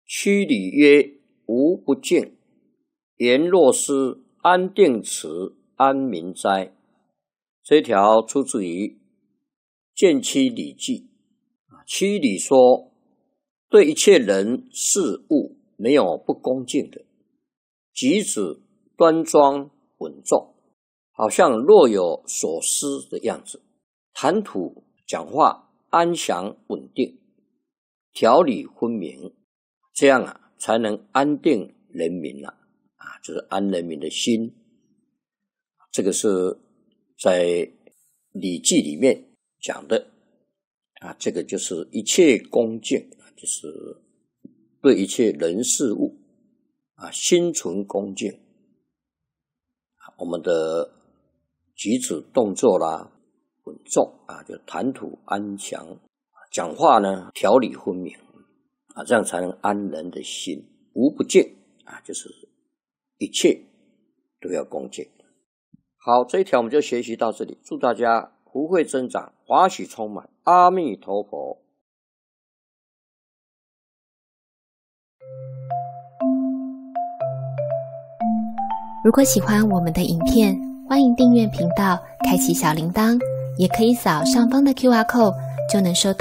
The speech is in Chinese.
曲礼曰：无不敬。言若思，安定持，安民哉。这条出自于《谏曲礼记》。曲礼说，对一切人事物没有不恭敬的，举止端庄稳重，好像若有所思的样子，谈吐讲话安详稳定，条理分明，这样才能安定人民就是安人民的心。这个是在《礼记》里面讲的这个就是一切恭敬，就是对一切人事物心存恭敬。我们的举止动作啦稳重就谈吐安详，讲话呢条理分明这样才能安人的心。无不敬就是一切都要恭敬。好，这一条我们就学习到这里，祝大家福慧增长，欢喜充满，阿弥陀佛。 如果喜欢我们的影片，欢迎订阅频道，开启小铃铛，也可以扫上方的 QR code，就能收到